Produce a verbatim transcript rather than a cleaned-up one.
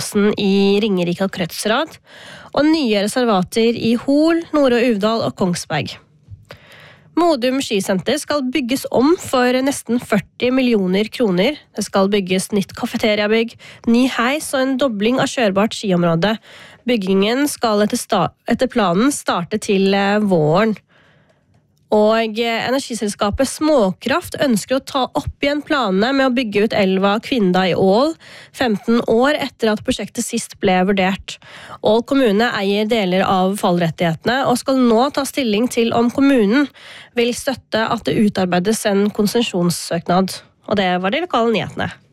Fosen i Ringerike og Krødsrad, og nye reservater i Hol, Nord- og Uvdal og Kongsberg. Modum skisenter skal bygges om for nesten førti millioner kroner. Det skal bygges nytt kafeteriabygg, ny heis og en dobling av kjørbart skiområde. Byggingen skal etter, sta- etter planen starte til våren. Og energiselskapet Småkraft ønsker å ta opp igjen planene med å bygge ut elva Kvinda i Ål, femten år etter at prosjektet sist ble vurdert. Ål kommune eier deler av fallrettighetene og skal nå ta stilling til om kommunen vil støtte at det utarbeides en konsesjonssøknad. Og det var de lokale nyhetene.